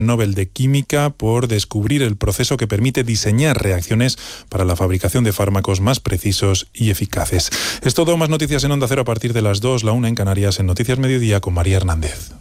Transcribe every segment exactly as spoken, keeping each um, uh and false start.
Nobel de Química por descubrir el proceso que permite diseñar reacciones para la fabricación de fármacos más precisos y eficaces. Es todo, más noticias en Onda Cero a partir de las dos, la una en Canarias, en Noticias Mediodía con María Hernández.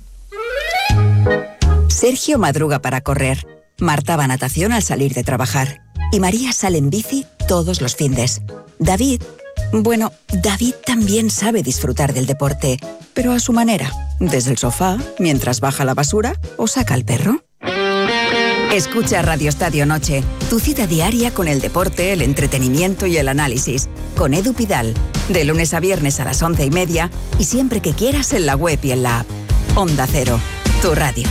Sergio madruga para correr, Marta va a natación al salir de trabajar y María sale en bici todos los findes. David, bueno, David también sabe disfrutar del deporte, pero a su manera, desde el sofá, mientras baja la basura o saca al perro. Escucha Radio Estadio Noche, tu cita diaria con el deporte, el entretenimiento y el análisis, con Edu Pidal, de lunes a viernes a las once y media y siempre que quieras en la web y en la app. Onda Cero, tu radio.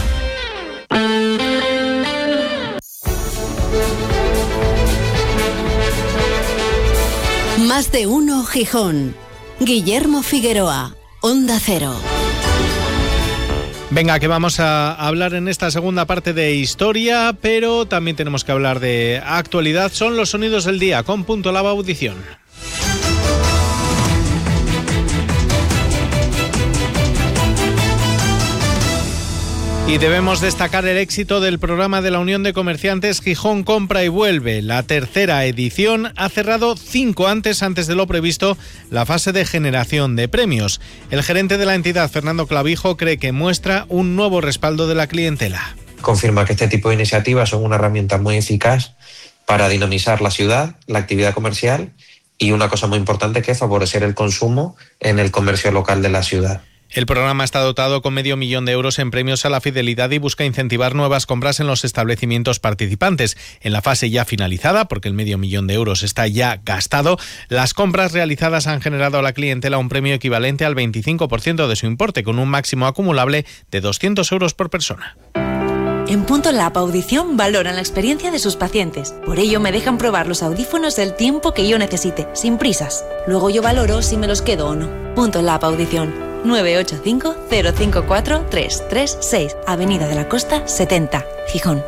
Más de uno Gijón. Guillermo Figueroa, Onda Cero. Venga, que vamos a hablar en esta segunda parte de historia, pero también tenemos que hablar de actualidad. Son los sonidos del día con Punto Lava Audición. Y debemos destacar el éxito del programa de la Unión de Comerciantes Gijón Compra y Vuelve. La tercera edición ha cerrado cinco antes, antes de lo previsto, la fase de generación de premios. El gerente de la entidad, Fernando Clavijo, cree que muestra un nuevo respaldo de la clientela. Confirma que este tipo de iniciativas son una herramienta muy eficaz para dinamizar la ciudad, la actividad comercial y una cosa muy importante que es favorecer el consumo en el comercio local de la ciudad. El programa está dotado con medio millón de euros en premios a la fidelidad y busca incentivar nuevas compras en los establecimientos participantes. En la fase ya finalizada, porque el medio millón de euros está ya gastado, las compras realizadas han generado a la clientela un premio equivalente al veinticinco por ciento de su importe, con un máximo acumulable de doscientos euros por persona. En Punto Lab Audición valoran la experiencia de sus pacientes. Por ello me dejan probar los audífonos el tiempo que yo necesite, sin prisas. Luego yo valoro si me los quedo o no. Punto Lab Audición. nueve ocho cinco, cero cinco cuatro, tres tres seis, Avenida de la Costa setenta, Gijón.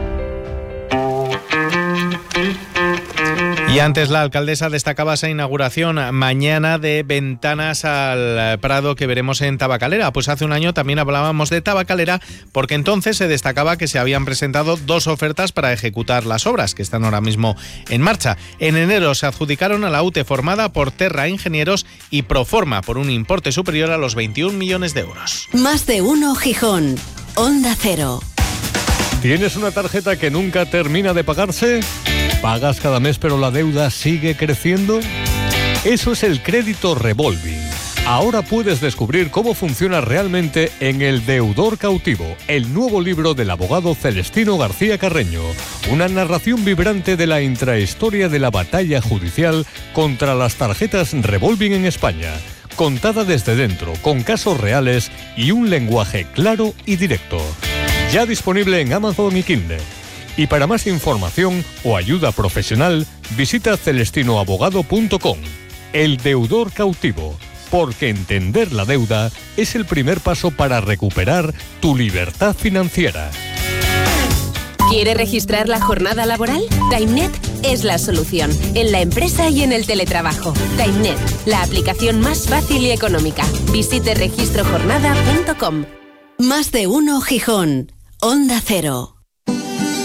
Y antes la alcaldesa destacaba esa inauguración mañana de Ventanas al Prado que veremos en Tabacalera. Pues hace un año también hablábamos de Tabacalera porque entonces se destacaba que se habían presentado dos ofertas para ejecutar las obras que están ahora mismo en marcha. En enero se adjudicaron a la U T E formada por Terra Ingenieros y Proforma por un importe superior a los veintiún millones de euros. Más de uno Gijón. Onda Cero. ¿Tienes una tarjeta que nunca termina de pagarse? ¿Pagas cada mes pero la deuda sigue creciendo? Eso es el crédito revolving. Ahora puedes descubrir cómo funciona realmente en El Deudor Cautivo, el nuevo libro del abogado Celestino García Carreño. Una narración vibrante de la intrahistoria de la batalla judicial contra las tarjetas revolving en España. Contada desde dentro, con casos reales y un lenguaje claro y directo. Ya disponible en Amazon y Kindle. Y para más información o ayuda profesional, visita celestino abogado punto com. El Deudor Cautivo, porque entender la deuda es el primer paso para recuperar tu libertad financiera. ¿Quiere registrar la jornada laboral? TimeNet es la solución, en la empresa y en el teletrabajo. TimeNet, la aplicación más fácil y económica. Visite registro jornada punto com. Más de uno Gijón. Onda Cero.